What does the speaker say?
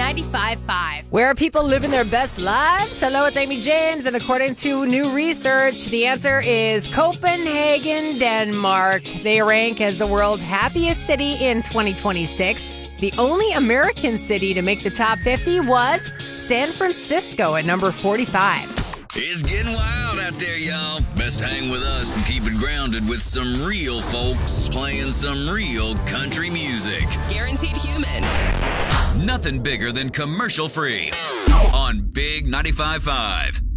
95.5. Where are people living their best lives? Hello, it's Amy James, and according to new research, the answer is Copenhagen, Denmark. They rank as the world's happiest city in 2026. The only American city to make the top 50 was San Francisco at number 45. It's getting wild out there, y'all. Best hang with us and keep it grounded with some real folks playing some real country music. Guaranteed human. Nothing bigger than commercial free on Big 95.5.